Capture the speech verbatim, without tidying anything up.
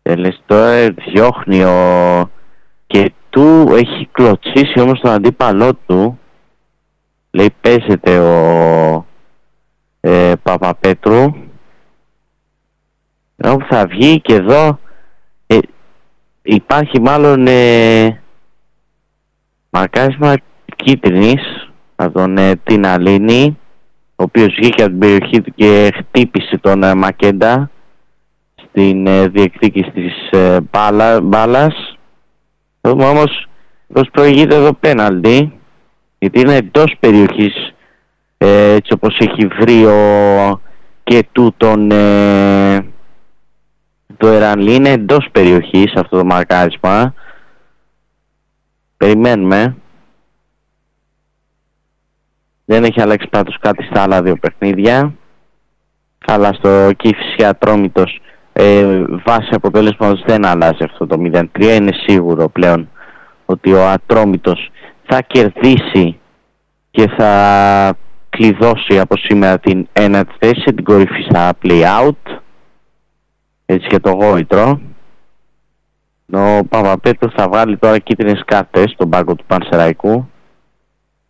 Λες τώρα διώχνει ο... και του έχει κλωτσίσει όμως τον αντίπαλό του. Λέει παίζεται ο ε, Παπαπέτρου. Ενώ θα βγει και εδώ ε, υπάρχει μάλλον ε, μαρκάρισμα κίτρινης από τον ε, Τιναλίνη, ο οποίος βγήκε από την περιοχή του και χτύπησε τον ε, Μακέντα στην ε, διεκδίκηση της ε, μπάλα, μπάλας. Δούμε όμως πως προηγείται εδώ πέναλτι, γιατί είναι εντός περιοχής, ε, έτσι όπως έχει βρει ο και του τον ε, το Ερανλή, είναι εντός περιοχής αυτό το μαρκάρισμα. Περιμένουμε. Δεν έχει αλλάξει πάντως κάτι στα άλλα δύο παιχνίδια, αλλά στο Κηφισιά Ατρόμητος ε, βάσει αποτέλεσματος δεν αλλάζει αυτό το μηδέν τρία. Είναι σίγουρο πλέον ότι ο Ατρόμητος θα κερδίσει και θα κλειδώσει από σήμερα την ένατη θέση, την κορυφή στα play-out, έτσι και το γόητρο. Ο Παπαπέτρου θα βγάλει τώρα κίτρινες κάρτες στον πάγκο του Πανσεραϊκού.